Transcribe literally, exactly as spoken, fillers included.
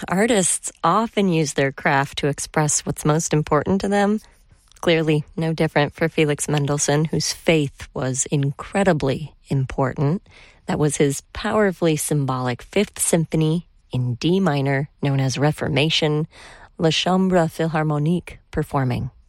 artists often use their craft to express what's most important to them. Clearly, no different for Felix Mendelssohn, whose faith was incredibly important. That was his powerfully symbolic Fifth Symphony in D minor, known as Reformation, La Chambre Philharmonique performing.